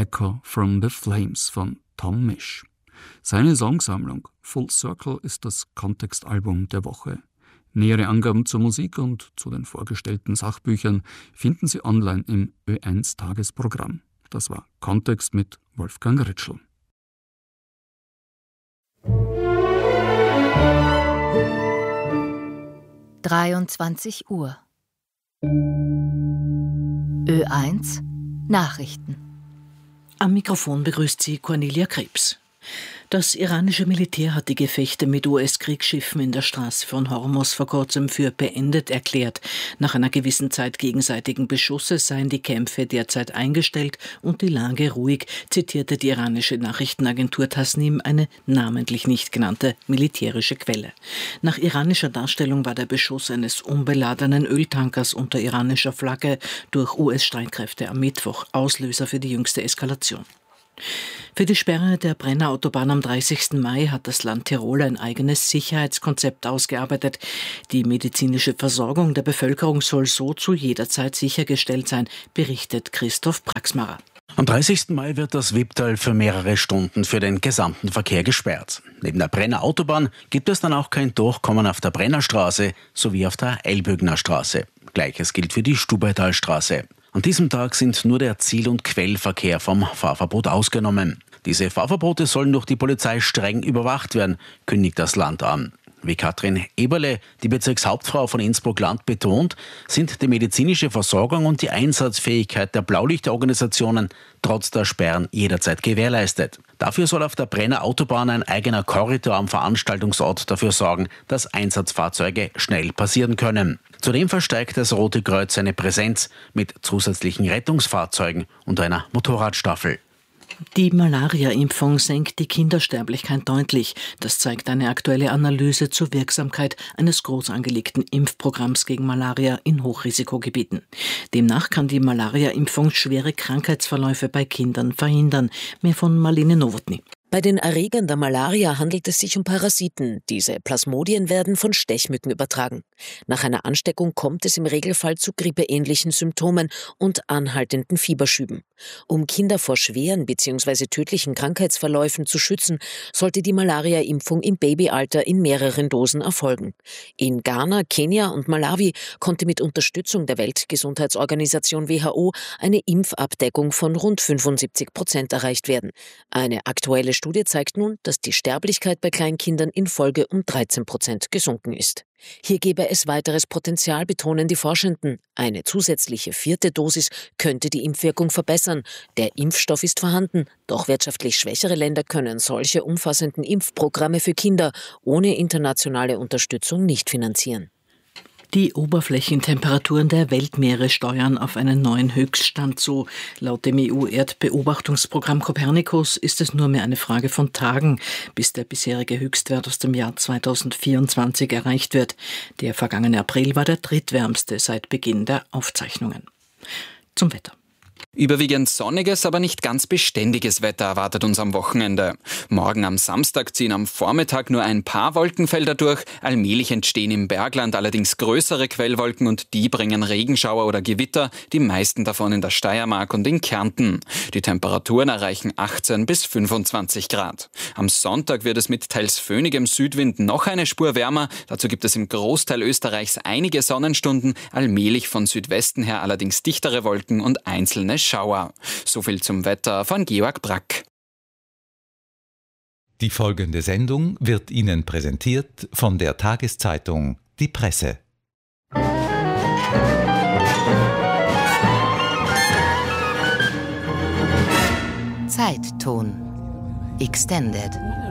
Echo from the Flames von Tom Misch. Seine Songsammlung Full Circle ist das Kontextalbum der Woche. Nähere Angaben zur Musik und zu den vorgestellten Sachbüchern finden Sie online im Ö1 Tagesprogramm. Das war Kontext mit Wolfgang Ritschl. Uhr. Ö1 Nachrichten. Am Mikrofon begrüßt Sie Cornelia Krebs. Das iranische Militär hat die Gefechte mit US-Kriegsschiffen in der Straße von Hormuz vor kurzem für beendet erklärt. Nach einer gewissen Zeit gegenseitigen Beschusses seien die Kämpfe derzeit eingestellt und die Lage ruhig, zitierte die iranische Nachrichtenagentur Tasnim eine namentlich nicht genannte militärische Quelle. Nach iranischer Darstellung war der Beschuss eines unbeladenen Öltankers unter iranischer Flagge durch US-Streitkräfte am Mittwoch Auslöser für die jüngste Eskalation. Für die Sperre der Brenner Autobahn am 30. Mai hat das Land Tirol ein eigenes Sicherheitskonzept ausgearbeitet. Die medizinische Versorgung der Bevölkerung soll so zu jeder Zeit sichergestellt sein, berichtet Christoph Praxmarer. Am 30. Mai wird das Wipptal für mehrere Stunden für den gesamten Verkehr gesperrt. Neben der Brenner Autobahn gibt es dann auch kein Durchkommen auf der Brennerstraße sowie auf der Elbögner Straße. Gleiches gilt für die Stubaitalstraße. An diesem Tag sind nur der Ziel- und Quellverkehr vom Fahrverbot ausgenommen. Diese Fahrverbote sollen durch die Polizei streng überwacht werden, kündigt das Land an. Wie Katrin Eberle, die Bezirkshauptfrau von Innsbruck-Land, betont, sind die medizinische Versorgung und die Einsatzfähigkeit der Blaulichtorganisationen trotz der Sperren jederzeit gewährleistet. Dafür soll auf der Brenner Autobahn ein eigener Korridor am Veranstaltungsort dafür sorgen, dass Einsatzfahrzeuge schnell passieren können. Zudem verstärkt das Rote Kreuz seine Präsenz mit zusätzlichen Rettungsfahrzeugen und einer Motorradstaffel. Die Malaria-Impfung senkt die Kindersterblichkeit deutlich. Das zeigt eine aktuelle Analyse zur Wirksamkeit eines groß angelegten Impfprogramms gegen Malaria in Hochrisikogebieten. Demnach kann die Malaria-Impfung schwere Krankheitsverläufe bei Kindern verhindern. Mehr von Marlene Nowotny. Bei den Erregern der Malaria handelt es sich um Parasiten. Diese Plasmodien werden von Stechmücken übertragen. Nach einer Ansteckung kommt es im Regelfall zu grippeähnlichen Symptomen und anhaltenden Fieberschüben. Um Kinder vor schweren bzw. tödlichen Krankheitsverläufen zu schützen, sollte die Malaria-Impfung im Babyalter in mehreren Dosen erfolgen. In Ghana, Kenia und Malawi konnte mit Unterstützung der Weltgesundheitsorganisation WHO eine Impfabdeckung von rund 75% erreicht werden. Eine aktuelle Studie zeigt nun, dass die Sterblichkeit bei Kleinkindern in Folge um 13% gesunken ist. Hier gäbe es weiteres Potenzial, betonen die Forschenden. Eine zusätzliche 4. Dosis könnte die Impfwirkung verbessern. Der Impfstoff ist vorhanden, doch wirtschaftlich schwächere Länder können solche umfassenden Impfprogramme für Kinder ohne internationale Unterstützung nicht finanzieren. Die Oberflächentemperaturen der Weltmeere steuern auf einen neuen Höchststand zu. Laut dem EU-Erdbeobachtungsprogramm Copernicus ist es nur mehr eine Frage von Tagen, bis der bisherige Höchstwert aus dem Jahr 2024 erreicht wird. Der vergangene April war der drittwärmste seit Beginn der Aufzeichnungen. Zum Wetter. Überwiegend sonniges, aber nicht ganz beständiges Wetter erwartet uns am Wochenende. Morgen am Samstag ziehen am Vormittag nur ein paar Wolkenfelder durch. Allmählich entstehen im Bergland allerdings größere Quellwolken und die bringen Regenschauer oder Gewitter, die meisten davon in der Steiermark und in Kärnten. Die Temperaturen erreichen 18 bis 25 Grad. Am Sonntag wird es mit teils föhnigem Südwind noch eine Spur wärmer. Dazu gibt es im Großteil Österreichs einige Sonnenstunden, allmählich von Südwesten her allerdings dichtere Wolken und einzelne Schauer. Soviel zum Wetter von Georg Brack. Die folgende Sendung wird Ihnen präsentiert von der Tageszeitung Die Presse. Zeitton Extended.